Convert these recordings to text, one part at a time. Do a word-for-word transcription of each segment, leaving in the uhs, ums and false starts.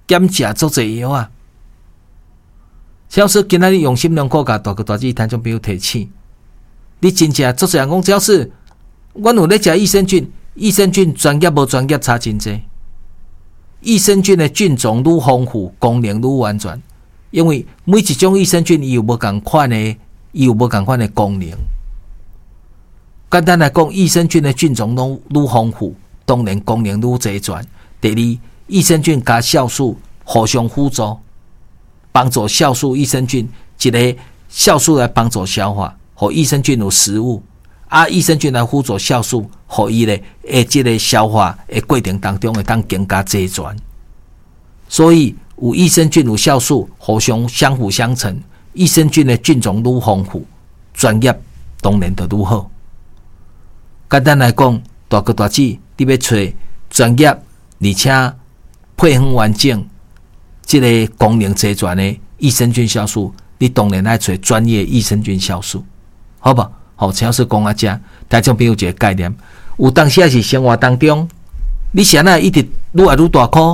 减食足侪药啊。小说今仔日用心良苦，甲大哥大姐听众朋友提醒，你真正足侪人讲，只要是阮有咧食益生菌，益生菌专业无专业差真济。益生菌的菌种愈丰富，功能愈完全，因为每一种益生菌伊有无共款的，伊有无共款的功能。简单来讲，益生菌的菌种拢愈丰富，当然功能愈齐全。第二，益生菌加酵素互相辅助，帮助酵素、益生菌一个酵素来帮助消化，互益生菌有食物，啊，益生菌来辅助酵素，互伊咧诶，即个消化诶过程当中会当更加齐全。所以有益生菌有酵素互相相辅相成，益生菌的菌种愈丰富，专业当然就愈好。简单来讲，大哥大姐，你要找专业而且配方完整、这个功能齐全的益生菌酵素，你当然要找专业益生菌酵素，好不好？好，请老师讲啊，这听众朋友一个概念。有当时是生活当中，你是安那一直愈来愈大颗？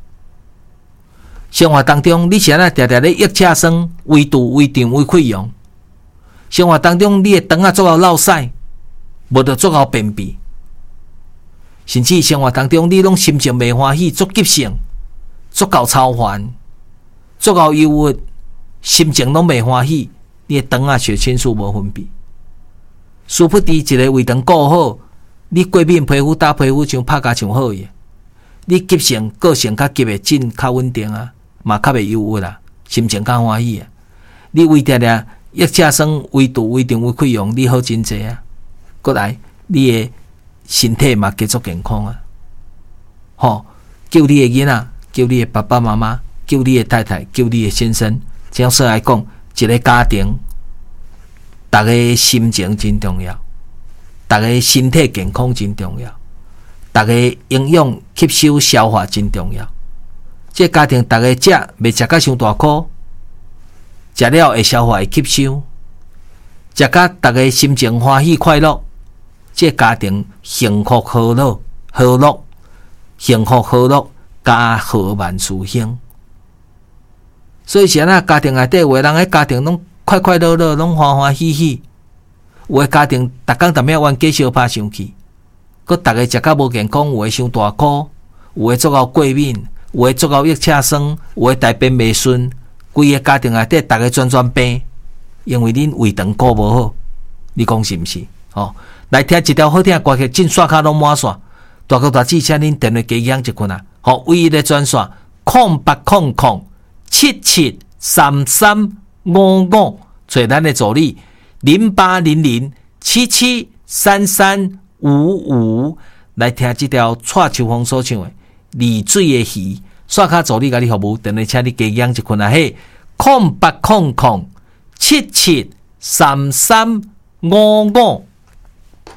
生活当中，你是安那常常咧腋车酸、胃肚、胃肠、胃溃疡？生活当中，你的肠啊做到落屎，无得做到便秘，甚至生活当中，你拢心情袂欢喜，足急性，足够操烦，足够忧郁，心情拢袂欢喜，你的肠啊血清素无分泌。殊不知一个胃肠顾好，你过敏皮肤打皮肤像拍甲像好伊，你急性个性较急的症较稳定啊，嘛较袂忧郁啊，心情较欢喜啊。你胃定定腋车酸、胃肚、胃肠、胃溃疡，你好真济啊。过来，你的身体嘛继续健康啊。吼，叫你的囡仔，叫你的爸爸妈妈，叫你的太太，叫你的先生，这样说来讲，一个家庭，大家心情真重要，大家身体健康真重要，大家营养吸收消化真重要。这个家庭大家食袂食甲伤大颗，食了会消化会吸收，食甲大家心情欢喜快乐。这个家庭幸福和乐，和乐，幸福和乐加和万事兴。所以是安那家庭内底有的人诶家庭拢快快乐乐，拢欢欢喜喜。有诶家庭逐工逐秒冤家相拍生气，佮大家食甲无健康，有诶伤大颗，有诶做到过敏，有诶做到腋车酸，有诶大便袂顺，规个家庭内底大家全全病，因为恁胃肠顾无好，你讲是毋是？哦。来听一条好听的歌曲，进刷卡拢满线。大哥大姐，请恁电话加响一群啊！好，唯一的专线空八空空七七三三五五，找咱的助理零八零零七七三三五五。来听这条蔡秋凤所唱的《丽水的鱼》，刷卡助理甲你服务，电话请你加响一群啊！嘿，空八空空七七三三五五。